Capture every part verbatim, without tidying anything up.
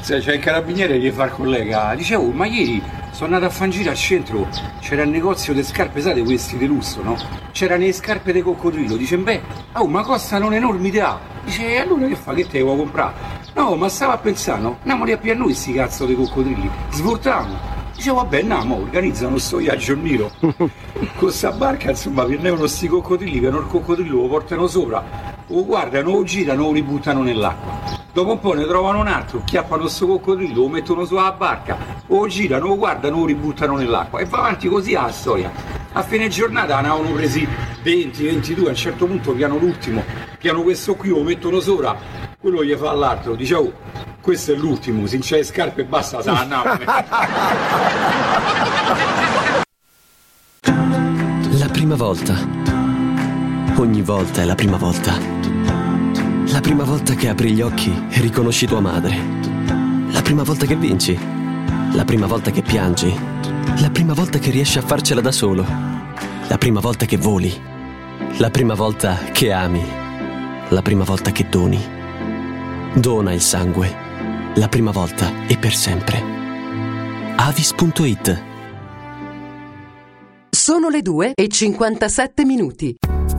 Se c'è il carabiniere che fa il collega, dicevo, ma ieri sono andato a fare un giro al centro, c'era il negozio di scarpe, sai, questi di lusso, no? C'erano le scarpe di coccodrillo, dice, beh, oh, ma costano un'enormità. Dice, e allora che fa, che te devo comprare? No, ma stavo a pensare, no? Andiamo lì a più a noi sti cazzo di coccodrilli, svoltiamo. Dicevo, vabbè, andiamo, organizzano sto viaggio nero. Con sta barca, insomma, venivano sti coccodrilli, che il coccodrillo lo portano sopra, lo guardano, lo girano, lo ributtano nell'acqua. Dopo un po' ne trovano un altro, chiappano sto coccodrillo, lo mettono sulla barca, lo girano, lo guardano, lo ributtano nell'acqua. E va avanti così la storia. A fine giornata ne avevano presi venti, ventidue, a un certo punto piano l'ultimo, piano questo qui, lo mettono sopra, quello gli fa all'altro, dice, oh, questo è l'ultimo, se non c'è le scarpe basta, sa andiamo. La prima volta. Ogni volta è la prima volta. La prima volta che apri gli occhi e riconosci tua madre. La prima volta che vinci. La prima volta che piangi. La prima volta che riesci a farcela da solo. La prima volta che voli. La prima volta che ami. La prima volta che doni. Dona il sangue. La prima volta e per sempre. Avis punto it. Sono le due e cinquantasette minuti.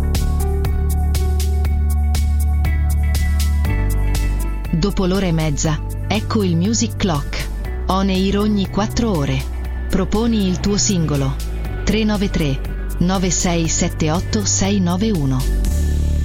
Dopo l'ora e mezza, ecco il Music Clock. On air ogni quattro ore. Proponi il tuo singolo. tre nove tre nove sei sette otto sei nove uno.